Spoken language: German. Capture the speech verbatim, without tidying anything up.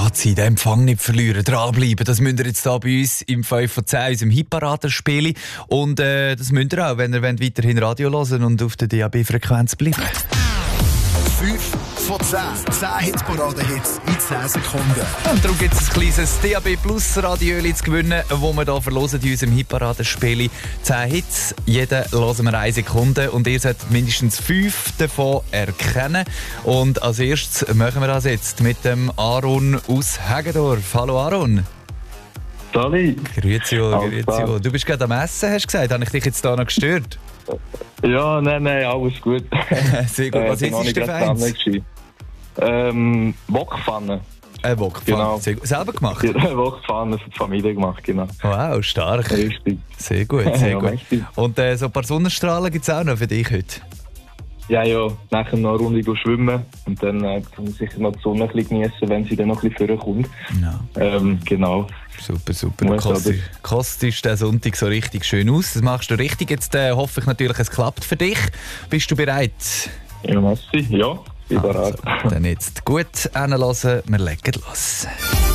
Fazit, den Empfang nicht verlieren, dranbleiben. Das müsst ihr jetzt hier bei uns im fünf von zehn, unserem Hitparadenspiel. Und äh, das müsst ihr auch, wenn ihr wollt, weiterhin Radio hören und auf der D A B-Frequenz bleiben. fünf von zehn. zehn Hitparaden-Hits in zehn Sekunden. Und darum gibt es ein kleines D A B Plus Radio zu gewinnen, das wir hier verlosen in unserem Hitparadenspiel. zehn Hits, jeden hören wir eine Sekunde und ihr solltet mindestens fünf davon erkennen. Und als erstes machen wir das jetzt mit dem Aaron aus Hagedorf. Hallo Aaron. Sali. Grüezi, grüezi. Du bist gerade am Essen, hast du gesagt. Habe ich dich jetzt da noch gestört? Ja, nein, nein, alles gut. Sehr gut. Was äh, ist der Feind? Ähm, Wokpfanne. Eine Wokpfanne. Genau. Sehr gut. Selber gemacht? Ja, Wokpfanne für die Familie gemacht, genau. Wow, stark. Richtig. Sehr gut, sehr Ja, gut. merci. Und äh, so ein paar Sonnenstrahlen gibt es auch noch für dich heute? Ja, ja, nachher noch eine Runde schwimmen und dann äh, kann man sicher noch die Sonne ein bisschen geniessen, wenn sie dann noch ein bisschen vorkommt. Ja. Ähm, genau. Super, super. Du Muss kostest, kostest den Sonntag so richtig schön aus. Das machst du richtig. Jetzt äh, hoffe ich natürlich, es klappt für dich. Bist du bereit? Ja, merci. Ja, bin bereit. Also, dann jetzt gut hinhören. Wir legen los.